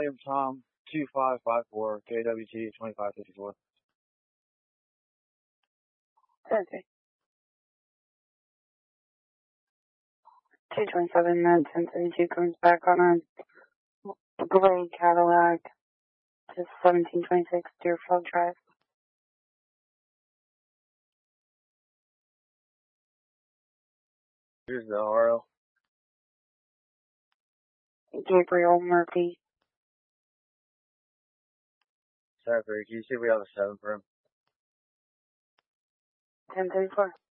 William Tom 2554 KWT 2554. Okay. 227 minutes and 32 comes back on a gray Cadillac to 1726 Deerfield Drive. Here's the RO. Gabriel Murphy. Sorry, can you see if we have a 7 for him? 1034.